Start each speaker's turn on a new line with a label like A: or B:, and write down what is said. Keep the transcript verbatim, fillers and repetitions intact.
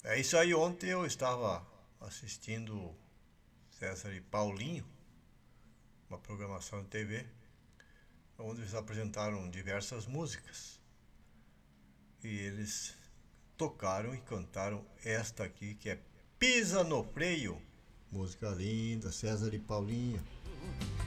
A: É isso aí. Ontem eu estava assistindo César e Paulinho, uma programação de T V, onde eles apresentaram diversas músicas. E eles tocaram e cantaram esta aqui, que é Pisa no Freio. Música linda, César e Paulinho.